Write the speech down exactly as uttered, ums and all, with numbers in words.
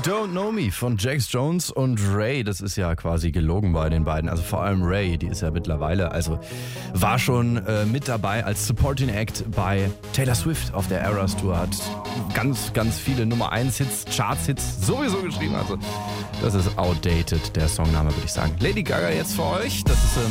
Don't Know Me von Jax Jones und Ray. Das ist ja quasi gelogen bei den beiden. Also vor allem Ray, die ist ja mittlerweile, also war schon äh, mit dabei als Supporting Act bei Taylor Swift auf der Eras Tour. Hat ganz, ganz viele Nummer eins Hits, Charts-Hits sowieso geschrieben. Also das ist outdated, der Songname, würde ich sagen. Lady Gaga jetzt für euch. Das ist äh,